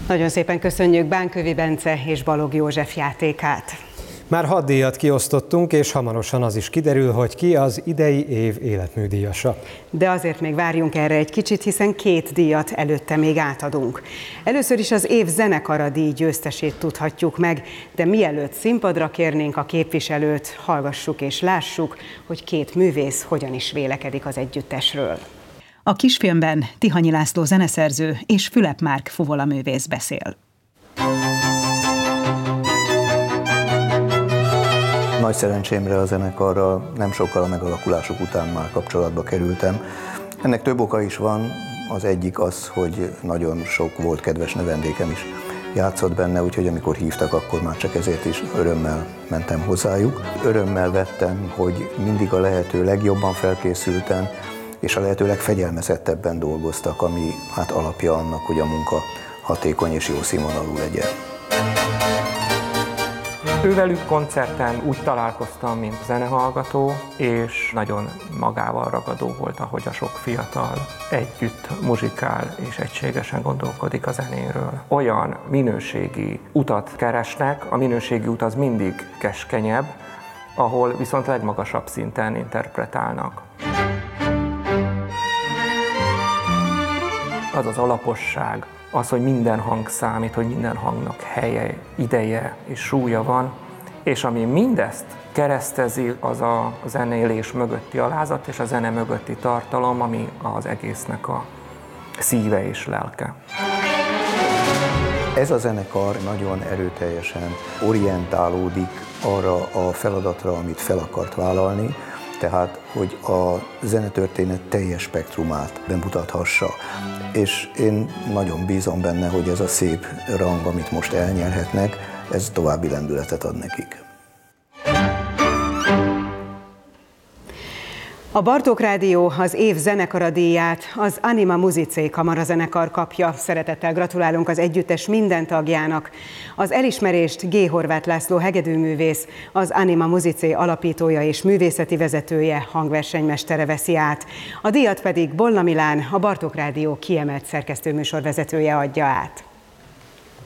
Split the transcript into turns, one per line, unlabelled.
Nagyon szépen köszönjük Bánkövi Bence és Balogh József játékát.
Már 6 díjat kiosztottunk, és hamarosan az is kiderül, hogy ki az idei év életműdíjasa. De azért még várjunk erre egy kicsit, hiszen 2 díjat előtte még átadunk. Először is az év zenekara díj győztesét tudhatjuk meg, de mielőtt színpadra kérnénk a képviselőt, hallgassuk és lássuk, hogy 2 művész hogyan is vélekedik az együttesről.
A kisfilmben Tihanyi László zeneszerző és Fülep Márk fuvolaművész beszél.
Nagy szerencsémre a zenekarral nem sokkal a megalakulásuk után már kapcsolatba kerültem. Ennek több oka is van, az egyik az, hogy nagyon sok volt kedves növendékem is játszott benne, úgyhogy amikor hívtak, akkor már csak ezért is örömmel mentem hozzájuk. Örömmel vettem, hogy mindig a lehető legjobban felkészülten és a lehető legfegyelmezettebben dolgoztak, ami hát alapja annak, hogy a munka hatékony és jó színvonalú legyen.
Ővelük koncerten úgy találkoztam, mint zenehallgató, és nagyon magával ragadó volt, ahogy a sok fiatal együtt muzsikál és egységesen gondolkodik a zenéről. Olyan minőségi utat keresnek, a minőségi ut az mindig keskenyebb, ahol viszont legmagasabb szinten interpretálnak. Az az alaposság, az, hogy minden hang számít, hogy minden hangnak helye, ideje és súlya van, és ami mindezt keresztezi, az a zenélés mögötti alázat és a zene mögötti tartalom, ami az egésznek a szíve és lelke.
Ez a zenekar nagyon erőteljesen orientálódik arra a feladatra, amit fel akart vállalni, tehát, hogy a zenetörténet teljes spektrumát bemutathassa. És én nagyon bízom benne, hogy ez a szép rang, amit most elnyerhetnek, ez további lendületet ad nekik.
A Bartók Rádió az év zenekara díját az Anima Musicae kamarazenekar kapja. Szeretettel gratulálunk az együttes minden tagjának. Az elismerést G. Horváth László hegedűművész, az Anima Musicae alapítója és művészeti vezetője, hangversenymestere veszi át. A díjat pedig Bolla Milán, a Bartók Rádió kiemelt szerkesztőműsorvezetője adja át.